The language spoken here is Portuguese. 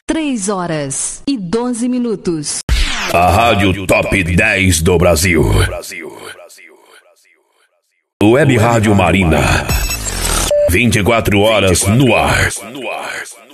3h12. A Rádio Top 10 do Brasil. Web Rádio Marina. 24 horas no ar.